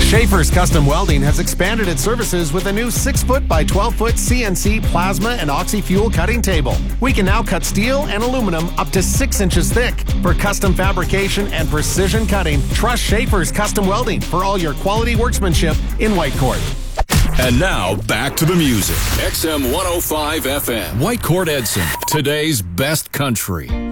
Schaefer's Custom Welding has expanded its services with a new 6-foot by 12-foot CNC plasma and oxy-fuel cutting table. We can now cut steel and aluminum up to 6 inches thick. For custom fabrication and precision cutting, trust Schaefer's Custom Welding for all your quality workmanship in Whitecourt. And now, back to the music. XM 105 FM. Whitecourt Edson, today's best country.